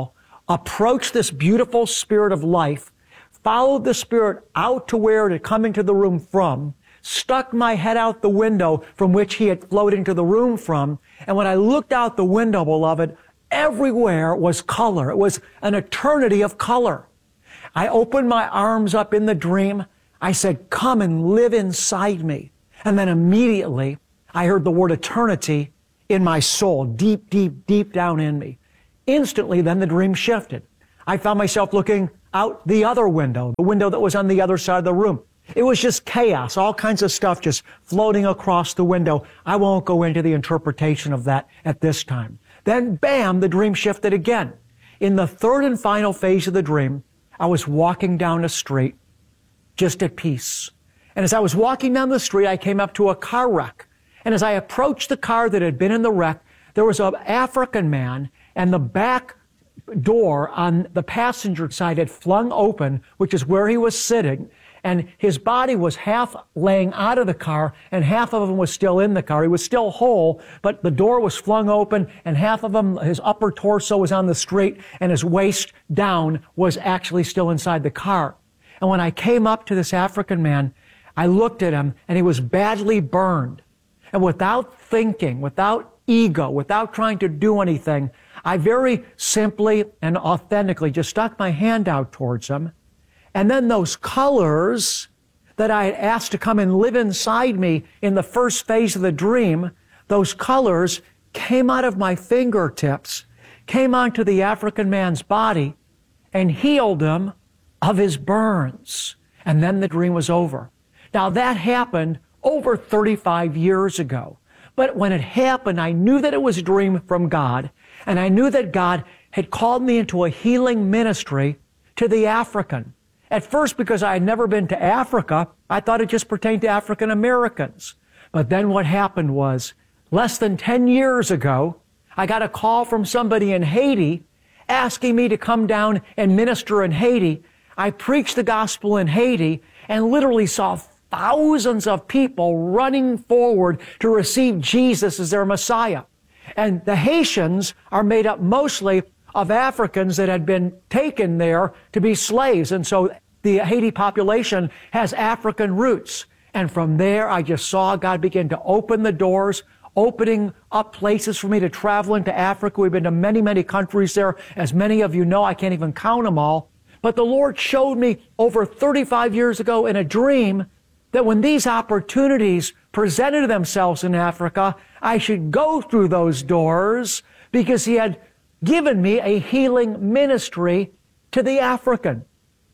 approached this beautiful spirit of life, followed the spirit out to where it had come into the room from, stuck my head out the window from which he had floated into the room from, and when I looked out the window, beloved, everywhere was color. It was an eternity of color. I opened my arms up in the dream. I said, come and live inside me. And then immediately I heard the word eternity in my soul, deep, deep, deep down in me. Instantly, then the dream shifted. I found myself looking out the other window, the window that was on the other side of the room. It was just chaos, all kinds of stuff just floating across the window. I won't go into the interpretation of that at this time. Then, bam, the dream shifted again. In the third and final phase of the dream, I was walking down a street, just at peace. And as I was walking down the street, I came up to a car wreck. And as I approached the car that had been in the wreck, there was an African man, and the back door on the passenger side had flung open, which is where he was sitting, and his body was half laying out of the car, and half of him was still in the car. He was still whole, but the door was flung open, and half of him, his upper torso was on the street, and his waist down was actually still inside the car. And when I came up to this African man, I looked at him, and he was badly burned. And without thinking, without ego, without trying to do anything, I very simply and authentically just stuck my hand out towards him. And then those colors that I had asked to come and live inside me in the first phase of the dream, those colors came out of my fingertips, came onto the African man's body, and healed him of his burns. And then the dream was over. Now that happened over thirty-five years ago. But when it happened, I knew that it was a dream from God, and I knew that God had called me into a healing ministry to the African. At first, because I had never been to Africa, I thought it just pertained to African Americans. But then what happened was, less than ten years ago, I got a call from somebody in Haiti asking me to come down and minister in Haiti. I preached the gospel in Haiti and literally saw thousands of people running forward to receive Jesus as their Messiah. And the Haitians are made up mostly of Africans that had been taken there to be slaves. And so the Haiti population has African roots. And from there, I just saw God begin to open the doors, opening up places for me to travel into Africa. We've been to many, many countries there. As many of you know, I can't even count them all. But the Lord showed me over thirty-five years ago in a dream that when these opportunities presented themselves in Africa, I should go through those doors because He had given me a healing ministry to the African.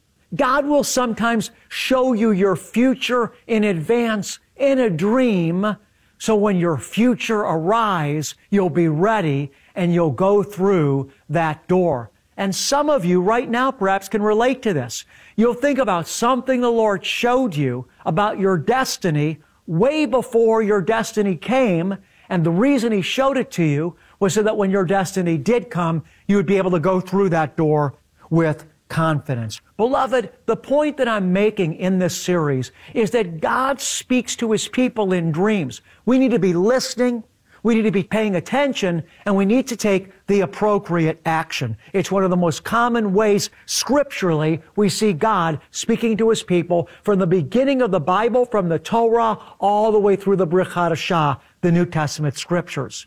God will sometimes show you your future in advance in a dream, so when your future arrives, you'll be ready and you'll go through that door. And some of you right now perhaps can relate to this. You'll think about something the Lord showed you about your destiny way before your destiny came, and the reason He showed it to you was so that when your destiny did come, you would be able to go through that door with confidence. Beloved, the point that I'm making in this series is that God speaks to His people in dreams. We need to be listening, we need to be paying attention, and we need to take the appropriate action. It's one of the most common ways scripturally we see God speaking to His people from the beginning of the Bible, from the Torah, all the way through the Brit Hadashah, the New Testament scriptures.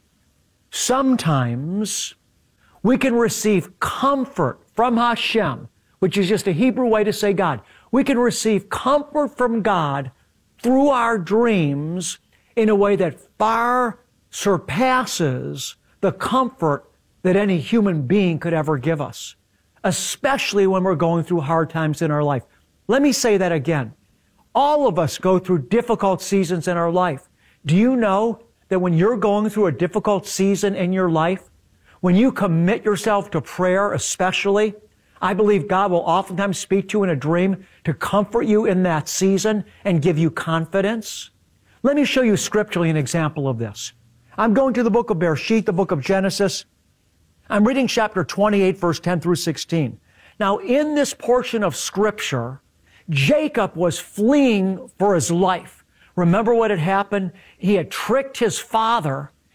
Sometimes we can receive comfort from Hashem, which is just a Hebrew way to say God. We can receive comfort from God through our dreams in a way that far surpasses the comfort that any human being could ever give us, especially when we're going through hard times in our life. Let me say that again. All of us go through difficult seasons in our life. Do you know that when you're going through a difficult season in your life, when you commit yourself to prayer especially, I believe God will oftentimes speak to you in a dream to comfort you in that season and give you confidence? Let me show you scripturally an example of this. I'm going to the book of Bereshit, the book of Genesis. I'm reading chapter twenty-eight, verse ten through sixteen. Now, in this portion of Scripture, Jacob was fleeing for his life. Remember what had happened? He had tricked his father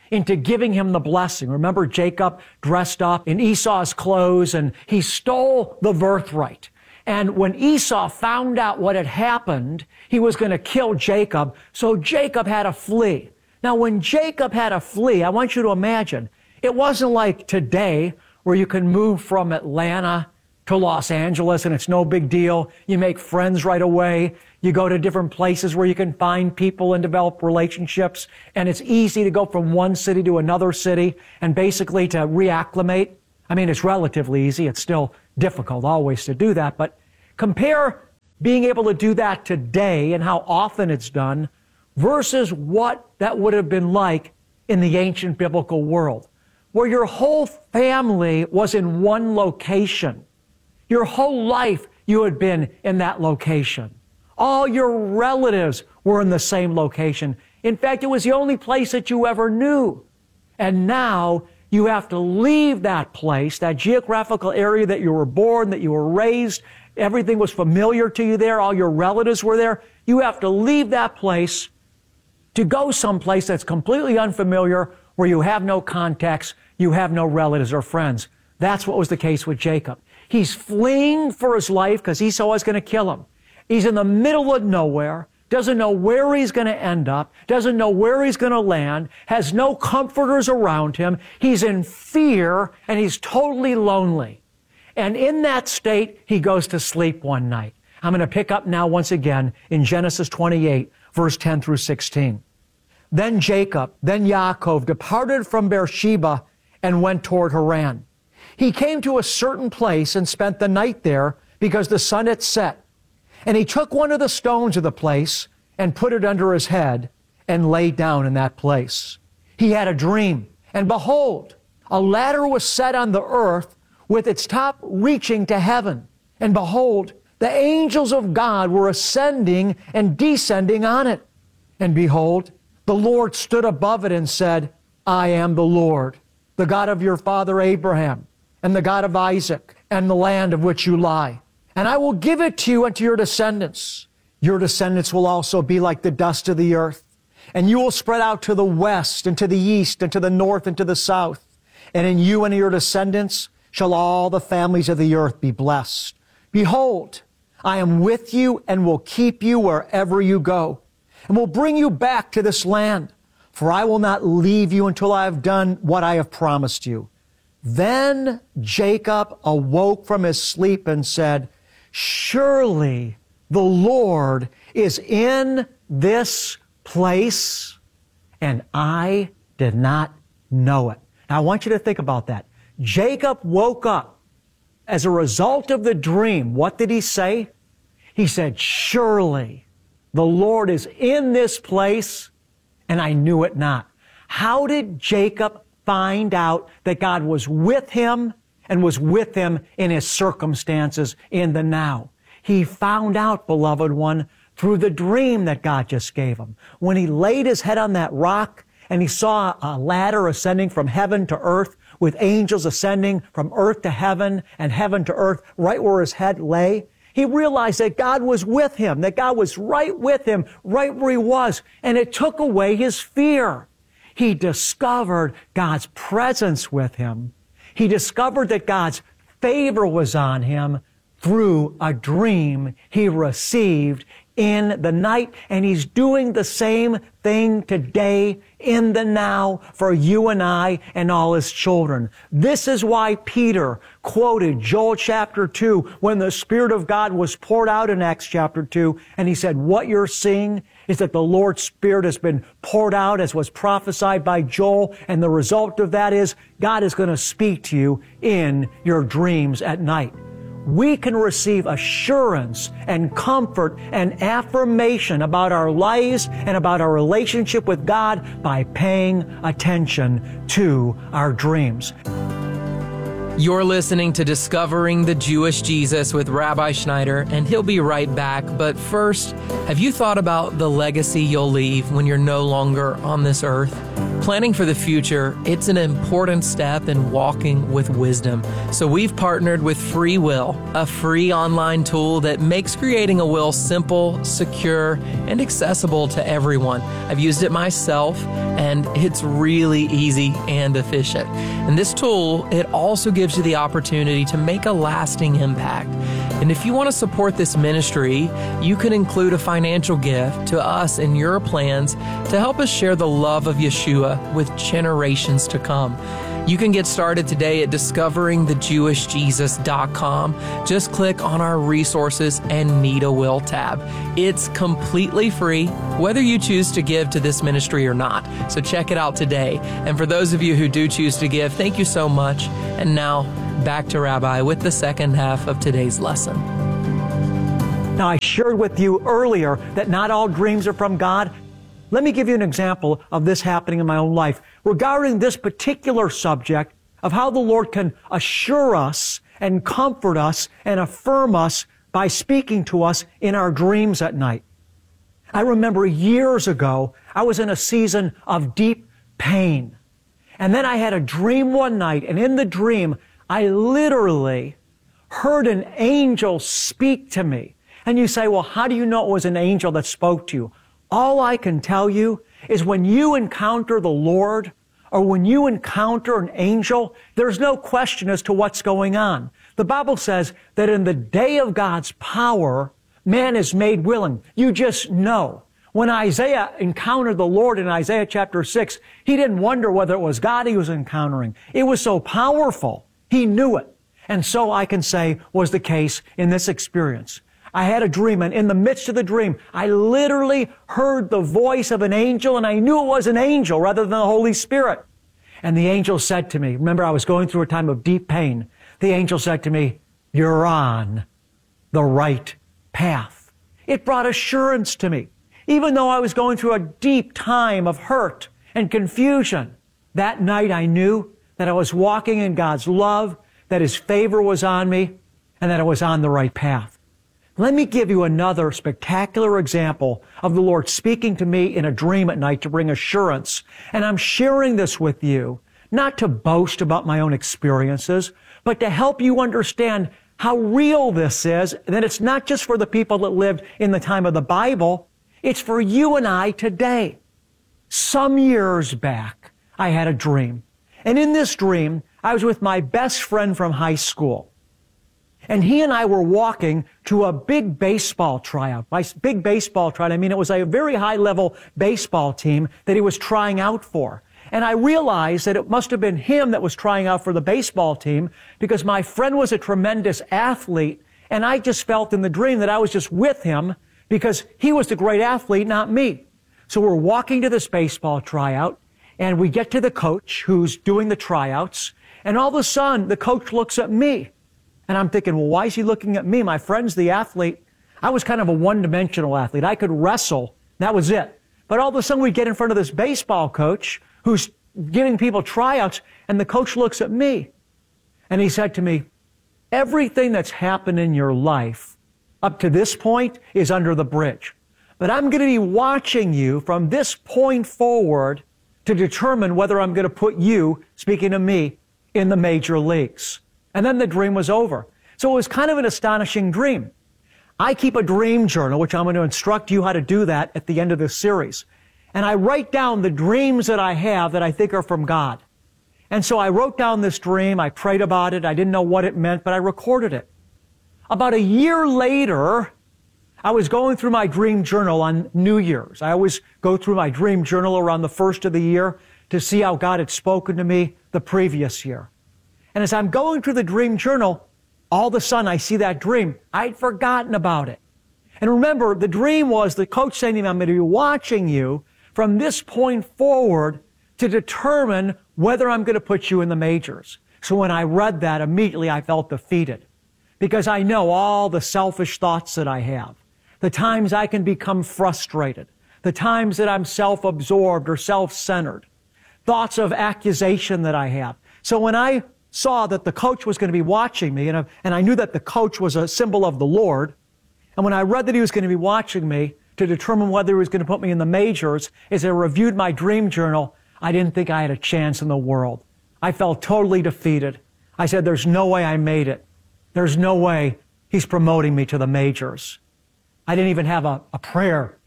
into giving him the blessing. Remember, Jacob dressed up in Esau's clothes and he stole the birthright. And when Esau found out what had happened, he was going to kill Jacob, so Jacob had to flee. Now, when Jacob had to flee, I want you to imagine, it wasn't like today where you can move from Atlanta to Los Angeles and it's no big deal. You make friends right away. You go to different places where you can find people and develop relationships. And it's easy to go from one city to another city and basically to reacclimate. I mean, it's relatively easy. It's still difficult always to do that. But compare being able to do that today and how often it's done versus what that would have been like in the ancient biblical world, where your whole family was in one location. Your whole life you had been in that location. All your relatives were in the same location. In fact, it was the only place that you ever knew. And now you have to leave that place, that geographical area that you were born, that you were raised. Everything was familiar to you there. All your relatives were there. You have to leave that place to go someplace that's completely unfamiliar, where you have no contacts, you have no relatives or friends. That's what was the case with Jacob. He's fleeing for his life because Esau is going to kill him. He's in the middle of nowhere, doesn't know where he's going to end up, doesn't know where he's going to land, has no comforters around him. He's in fear and he's totally lonely. And in that state, he goes to sleep one night. I'm going to pick up now once again in Genesis twenty-eight, verse ten through sixteen. Then Jacob, then Yaakov departed from Beersheba and went toward Haran. He came to a certain place and spent the night there because the sun had set. And he took one of the stones of the place and put it under his head and lay down in that place. He had a dream, and behold, a ladder was set on the earth with its top reaching to heaven. And behold, the angels of God were ascending and descending on it. And behold, the Lord stood above it and said, I am the Lord, the God of your father Abraham, and the God of Isaac, and the land of which you lie. And I will give it to you and to your descendants. Your descendants will also be like the dust of the earth. And you will spread out to the west, and to the east, and to the north, and to the south. And in you and your descendants shall all the families of the earth be blessed. Behold, I am with you and will keep you wherever you go, and will bring you back to this land. For I will not leave you until I have done what I have promised you. Then Jacob awoke from his sleep and said, surely the Lord is in this place, and I did not know it. Now I want you to think about that. Jacob woke up as a result of the dream. What did he say? He said, surely the Lord is in this place, and I knew it not. How did Jacob find out that God was with him and was with him in his circumstances in the now? He found out, beloved one, through the dream that God just gave him. When he laid his head on that rock and he saw a ladder ascending from heaven to earth with angels ascending from earth to heaven and heaven to earth right where his head lay, he realized that God was with him, that God was right with him, right where he was, and it took away his fear. He discovered God's presence with him. He discovered that God's favor was on him through a dream he received in the night. And he's doing the same thing today in the now for you and I and all his children. This is why Peter quoted Joel chapter two when the Spirit of God was poured out in Acts chapter two. And he said, what you're seeing is that the Lord's Spirit has been poured out as was prophesied by Joel. And the result of that is God is going to speak to you in your dreams at night. We can receive assurance and comfort and affirmation about our lives and about our relationship with God by paying attention to our dreams. You're listening to Discovering the Jewish Jesus with Rabbi Schneider, and he'll be right back. But first, have you thought about the legacy you'll leave when you're no longer on this earth? Planning for the future, it's an important step in walking with wisdom. So we've partnered with Free Will, a free online tool that makes creating a will simple, secure, and accessible to everyone. I've used it myself, and and it's really easy and efficient. And this tool, it also gives you the opportunity to make a lasting impact. And if you want to support this ministry, you can include a financial gift to us in your plans to help us share the love of Yeshua with generations to come. You can get started today at discovering the jewish jesus dot com. Just click on our resources and Need a Will tab. It's completely free, whether you choose to give to this ministry or not. So check it out today. And for those of you who do choose to give, thank you so much. And now, back to Rabbi with the second half of today's lesson. Now, I shared with you earlier that not all dreams are from God. Let me give you an example of this happening in my own life regarding this particular subject of how the Lord can assure us and comfort us and affirm us by speaking to us in our dreams at night. I remember years ago, I was in a season of deep pain. And then I had a dream one night, and in the dream, I literally heard an angel speak to me. And you say, well, how do you know it was an angel that spoke to you? All I can tell you is when you encounter the Lord or when you encounter an angel, there's no question as to what's going on. The Bible says that in the day of God's power, man is made willing. You just know. When Isaiah encountered the Lord in Isaiah chapter six, he didn't wonder whether it was God he was encountering. It was so powerful. He knew it. And so I can say was the case in this experience. I had a dream, and in the midst of the dream, I literally heard the voice of an angel, and I knew it was an angel rather than the Holy Spirit. And the angel said to me, remember, I was going through a time of deep pain. The angel said to me, you're on the right path. It brought assurance to me. Even though I was going through a deep time of hurt and confusion, that night I knew that I was walking in God's love, that His favor was on me, and that I was on the right path. Let me give you another spectacular example of the Lord speaking to me in a dream at night to bring assurance. And I'm sharing this with you, not to boast about my own experiences, but to help you understand how real this is, and that it's not just for the people that lived in the time of the Bible, it's for you and I today. Some years back, I had a dream. And in this dream, I was with my best friend from high school. And he and I were walking to a big baseball tryout. By big baseball tryout, I mean it was a very high-level baseball team that he was trying out for. And I realized that it must have been him that was trying out for the baseball team because my friend was a tremendous athlete, and I just felt in the dream that I was just with him because he was the great athlete, not me. So we're walking to this baseball tryout, and we get to the coach who's doing the tryouts, and all of a sudden, the coach looks at me. And I'm thinking, well, why is he looking at me? My friend's the athlete. I was kind of a one-dimensional athlete. I could wrestle. That was it. But all of a sudden, we get in front of this baseball coach who's giving people tryouts, and the coach looks at me. And he said to me, everything that's happened in your life up to this point is under the bridge. But I'm going to be watching you from this point forward to determine whether I'm going to put you, speaking to me, in the major leagues. And then the dream was over. So it was kind of an astonishing dream. I keep a dream journal, which I'm going to instruct you how to do that at the end of this series. And I write down the dreams that I have that I think are from God. And so I wrote down this dream. I prayed about it. I didn't know what it meant, but I recorded it. About a year later, I was going through my dream journal on New Year's. I always go through my dream journal around the first of the year to see how God had spoken to me the previous year. And as I'm going through the dream journal, all of a sudden I see that dream. I'd forgotten about it. And remember, the dream was the coach saying to me, I'm going to be watching you from this point forward to determine whether I'm going to put you in the majors. So when I read that, immediately I felt defeated because I know all the selfish thoughts that I have, the times I can become frustrated, the times that I'm self-absorbed or self-centered, thoughts of accusation that I have. So when I saw that the coach was going to be watching me, and I, and I knew that the coach was a symbol of the Lord, and when I read that he was going to be watching me to determine whether he was going to put me in the majors, as I reviewed my dream journal, I didn't think I had a chance in the world. I felt totally defeated. I said, there's no way I made it. There's no way he's promoting me to the majors. I didn't even have a, a prayer.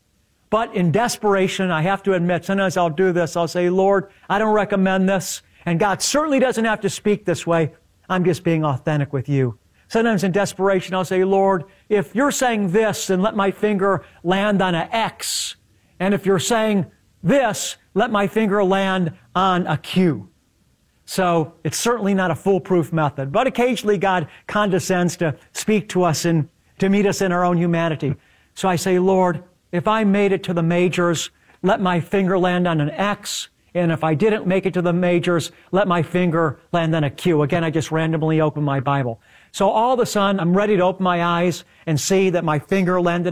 But in desperation, I have to admit, sometimes I'll do this. I'll say, Lord, I don't recommend this. And God certainly doesn't have to speak this way. I'm just being authentic with you. Sometimes in desperation, I'll say, Lord, if you're saying this, then let my finger land on an X. And if you're saying this, let my finger land on a Q. So it's certainly not a foolproof method. But occasionally God condescends to speak to us and to meet us in our own humanity. So I say, Lord, if I made it to the majors, let my finger land on an X. And if I didn't make it to the majors, let my finger land on a Q. Again, I just randomly open my Bible. So all of a sudden, I'm ready to open my eyes and see that my finger landed